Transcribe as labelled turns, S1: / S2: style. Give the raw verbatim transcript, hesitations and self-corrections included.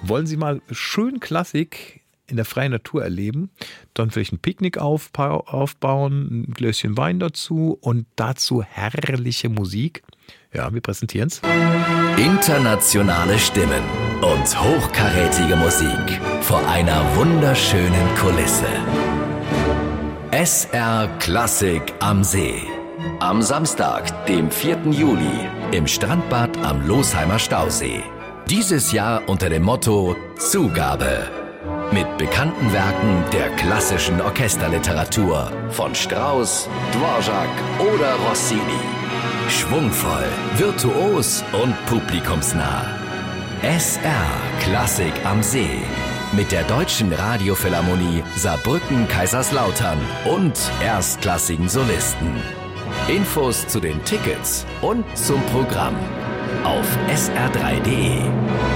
S1: Wollen Sie mal schön Klassik in der freien Natur erleben, dann vielleicht ein Picknick aufba- aufbauen, ein Gläschen Wein dazu und dazu herrliche Musik. Ja, wir präsentieren es.
S2: Internationale Stimmen und hochkarätige Musik vor einer wunderschönen Kulisse. S R Klassik am See. Am Samstag, dem vierten Juli, im Strandbad am Losheimer Stausee. Dieses Jahr unter dem Motto Zugabe. Mit bekannten Werken der klassischen Orchesterliteratur von Strauss, Dvorak oder Rossini. Schwungvoll, virtuos und publikumsnah. S R Klassik am See. Mit der Deutschen Radiophilharmonie Saarbrücken-Kaiserslautern und erstklassigen Solisten. Infos zu den Tickets und zum Programm auf s r drei punkt d e.